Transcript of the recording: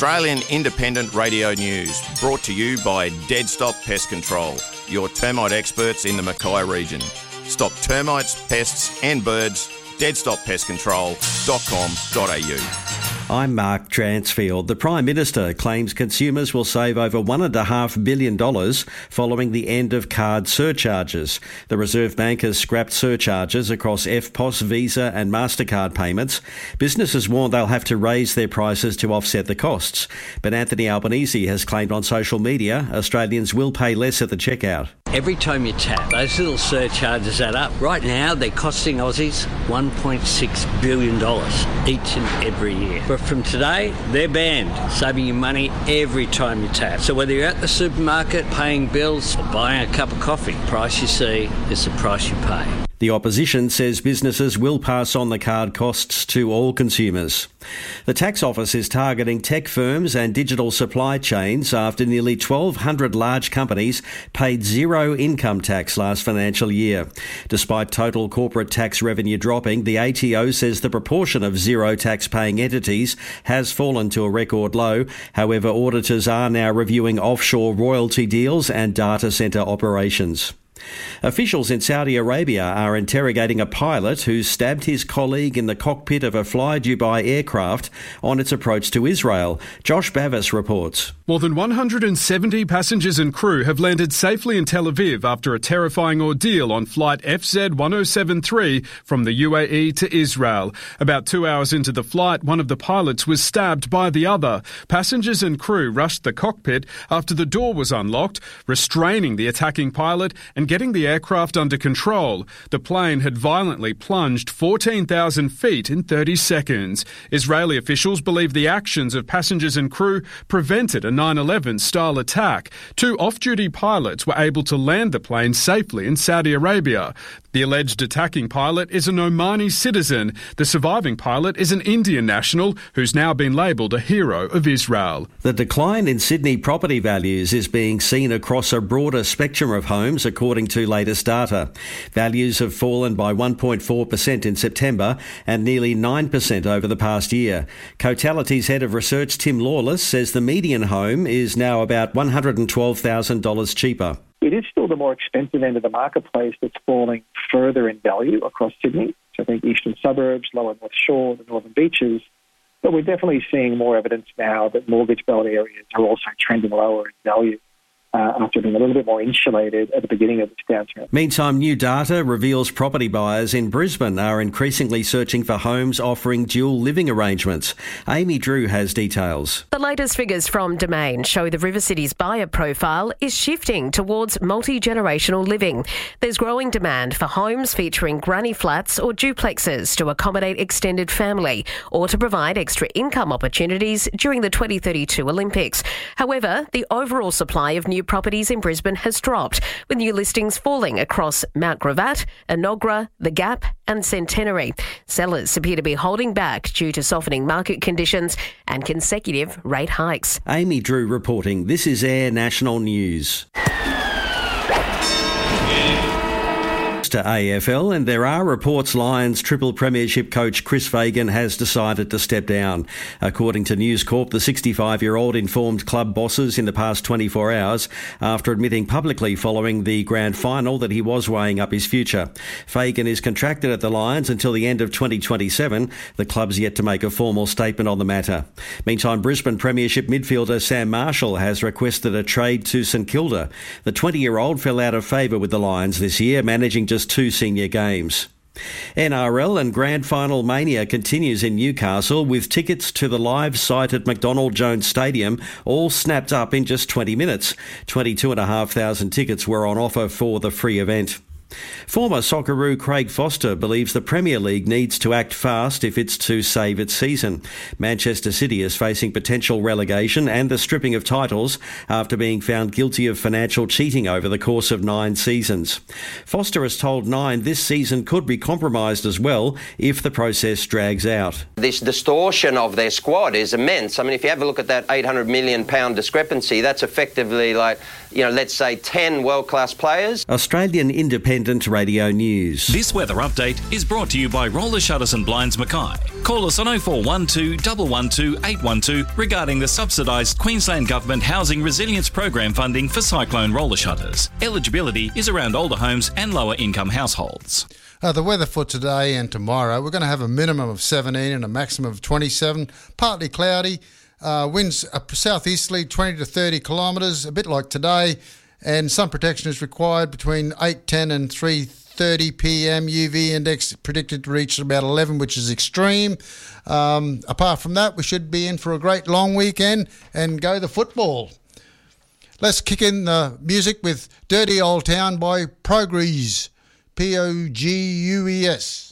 Australian Independent Radio News, brought to you by Dead Stop Pest Control, your termite experts in the Mackay region. Stop termites, pests and birds. deadstoppestcontrol.com.au. I'm Mark Dransfield. The Prime Minister claims consumers will save over $1.5 billion following the end of card surcharges. The Reserve Bank has scrapped surcharges across EFTPOS, Visa and MasterCard payments. Businesses warn they'll have to raise their prices to offset the costs. But Anthony Albanese has claimed on social media Australians will pay less at the checkout. Every time you tap, those little surcharges add up. Right now, they're costing Aussies $1.6 billion each and every year. But from today, they're banned, saving you money every time you tap. So whether you're at the supermarket, paying bills or buying a cup of coffee, the price you see is the price you pay. The opposition says businesses will pass on the card costs to all consumers. The tax office is targeting tech firms and digital supply chains after nearly 1,200 large companies paid zero income tax last financial year. Despite total corporate tax revenue dropping, the ATO says the proportion of zero tax paying entities has fallen to a record low. However, auditors are now reviewing offshore royalty deals and data centre operations. Officials in Saudi Arabia are interrogating a pilot who stabbed his colleague in the cockpit of a Fly Dubai aircraft on its approach to Israel. Josh Bavis reports. More than 170 passengers and crew have landed safely in Tel Aviv after a terrifying ordeal on flight FZ1073 from the UAE to Israel. About 2 hours into the flight, one of the pilots was stabbed by the other. Passengers and crew rushed the cockpit after the door was unlocked, restraining the attacking pilot and getting the aircraft under control. The plane had violently plunged 14,000 feet in 30 seconds. Israeli officials believe the actions of passengers and crew prevented a 9/11-style attack. Two off-duty pilots were able to land the plane safely in Saudi Arabia. The alleged attacking pilot is an Omani citizen. The surviving pilot is an Indian national who's now been labelled a hero of Israel. The decline in Sydney property values is being seen across a broader spectrum of homes, according to latest data. Values have fallen by 1.4% in September and nearly 9% over the past year. Cotality's head of research, Tim Lawless, says the median home is now about $112,000 cheaper. It is still the more expensive end of the marketplace that's falling further in value across Sydney. So I think eastern suburbs, lower North Shore, the northern beaches. But we're definitely seeing more evidence now that mortgage-belt areas are also trending lower in value after being a little bit more insulated at the beginning of this downturn. Meantime, new data reveals property buyers in Brisbane are increasingly searching for homes offering dual living arrangements. Amy Drew has details. The latest figures from Domain show the River City's buyer profile is shifting towards multi-generational living. There's growing demand for homes featuring granny flats or duplexes to accommodate extended family or to provide extra income opportunities during the 2032 Olympics. However, the overall supply of new properties in Brisbane has dropped, with new listings falling across Mount Gravatt, Enoggera, The Gap and Centenary. Sellers appear to be holding back due to softening market conditions and consecutive rate hikes. Amy Drew reporting. This is Air National News. To AFL, and there are reports Lions Triple Premiership coach Chris Fagan has decided to step down. According to News Corp, the 65-year-old informed club bosses in the past 24 hours after admitting publicly following the grand final that he was weighing up his future. Fagan is contracted at the Lions until the end of 2027. The club's yet to make a formal statement on the matter. Meantime, Brisbane Premiership midfielder Sam Marshall has requested a trade to St Kilda. The 20-year-old fell out of favour with the Lions this year, managing just 2 senior games. NRL and Grand Final mania continues in Newcastle, with tickets to the live site at McDonald Jones Stadium all snapped up in just 20 minutes. 22,500 tickets were on offer for the free event. Former Socceroo Craig Foster believes the Premier League needs to act fast if it's to save its season. Manchester City is facing potential relegation and the stripping of titles after being found guilty of financial cheating over the course of 9 seasons. Foster has told Nine this season could be compromised as well if the process drags out. This distortion of their squad is immense. I mean, if you have a look at that £800 million discrepancy, that's effectively like, let's say 10 world-class players. Australian Independent Independent Radio News. This weather update is brought to you by Roller Shutters and Blinds Mackay. Call us on 0412 112 812 regarding the subsidised Queensland Government Housing Resilience Program funding for cyclone roller shutters. Eligibility is around older homes and lower income households. The weather for today and tomorrow, we're going to have a minimum of 17 and a maximum of 27. Partly cloudy, winds southeasterly 20 to 30 kilometres, a bit like today, and sun protection is required between 8:10 and 3:30 p.m. UV index predicted to reach about 11, which is extreme. Apart from that, we should be in for a great long weekend and go the football. Let's kick in the music with Dirty Old Town by Progress. P-O-G-U-E-S.